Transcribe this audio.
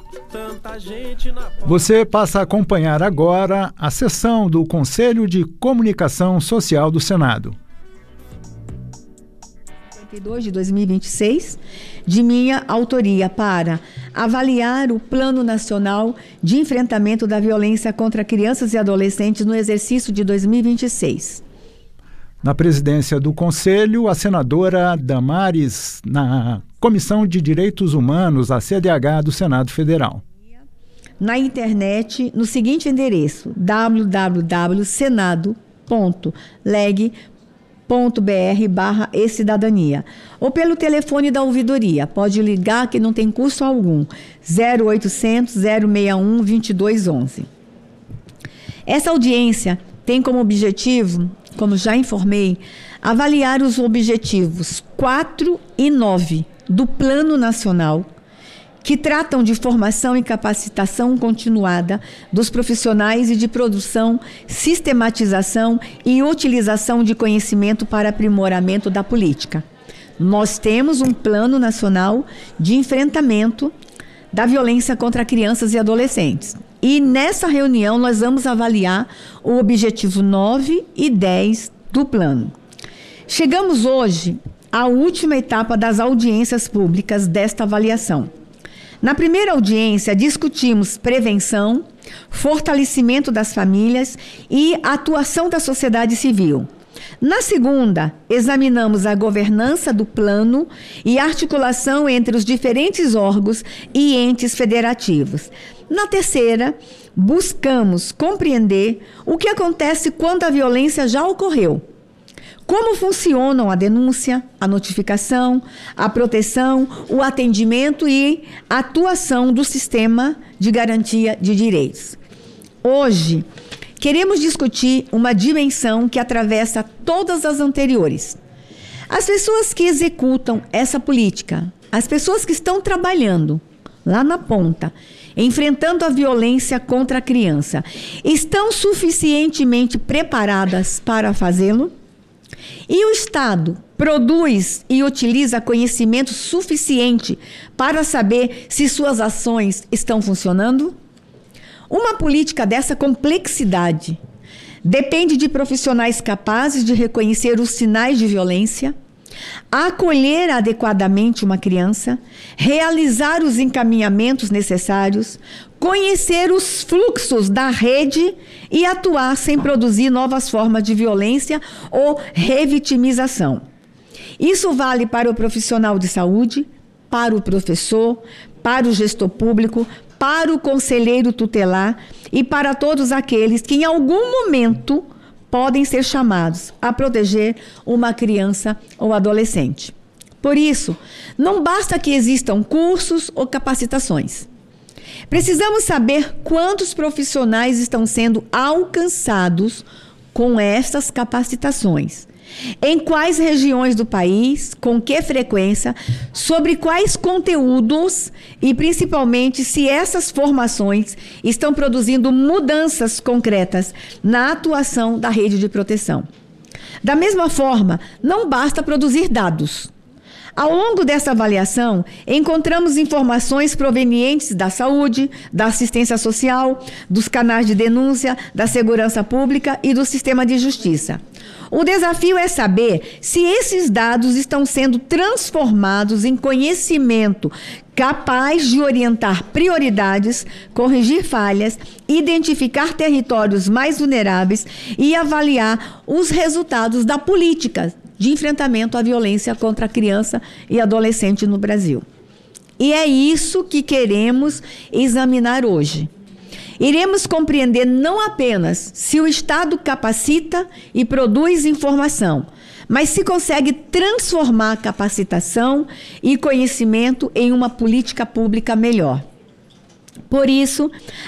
Você passa a acompanhar agora a sessão do Conselho de Comunicação Social do Senado. 52 de 2026, de minha autoria, para avaliar o Plano Nacional de Enfrentamento da Violência contra Crianças e Adolescentes no exercício de 2026. Na presidência do Conselho, a senadora Damares, na Comissão de Direitos Humanos, a CDH do Senado Federal. Na internet, no seguinte endereço: www.senado.leg.br/e-cidadania, ou pelo telefone da ouvidoria. Pode ligar, que não tem custo algum, 0800 061 2211. Essa audiência tem como objetivo, como já informei, avaliar os objetivos 4 e 9 do Plano Nacional, que tratam de formação e capacitação continuada dos profissionais e de produção, sistematização e utilização de conhecimento para aprimoramento da política. Nós temos um Plano Nacional de Enfrentamento da Violência contra Crianças e Adolescentes. E nessa reunião nós vamos avaliar o objetivo 9 e 10 do plano. Chegamos hoje à última etapa das audiências públicas desta avaliação. Na primeira audiência, discutimos prevenção, fortalecimento das famílias e atuação da sociedade civil. Na segunda, examinamos a governança do plano e articulação entre os diferentes órgãos e entes federativos. Na terceira, buscamos compreender o que acontece quando a violência já ocorreu. Como funcionam a denúncia, a notificação, a proteção, o atendimento e a atuação do sistema de garantia de direitos. Hoje, queremos discutir uma dimensão que atravessa todas as anteriores. As pessoas que executam essa política, as pessoas que estão trabalhando lá na ponta, enfrentando a violência contra a criança, estão suficientemente preparadas para fazê-lo? E o Estado produz e utiliza conhecimento suficiente para saber se suas ações estão funcionando? Uma política dessa complexidade depende de profissionais capazes de reconhecer os sinais de violência, acolher adequadamente uma criança, realizar os encaminhamentos necessários, conhecer os fluxos da rede e atuar sem produzir novas formas de violência ou revitimização. Isso vale para o profissional de saúde, para o professor, para o gestor público, para o conselheiro tutelar e para todos aqueles que em algum momento podem ser chamados a proteger uma criança ou adolescente. Por isso, não basta que existam cursos ou capacitações. Precisamos saber quantos profissionais estão sendo alcançados com estas capacitações, em quais regiões do país, com que frequência, sobre quais conteúdos e, principalmente, se essas formações estão produzindo mudanças concretas na atuação da rede de proteção. Da mesma forma, não basta produzir dados. Ao longo dessa avaliação, encontramos informações provenientes da saúde, da assistência social, dos canais de denúncia, da segurança pública e do sistema de justiça. O desafio é saber se esses dados estão sendo transformados em conhecimento capaz de orientar prioridades, corrigir falhas, identificar territórios mais vulneráveis e avaliar os resultados da política de enfrentamento à violência contra a criança e adolescente no Brasil. E é isso que queremos examinar hoje. Iremos compreender não apenas se o Estado capacita e produz informação, mas se consegue transformar capacitação e conhecimento em uma política pública melhor. Por isso,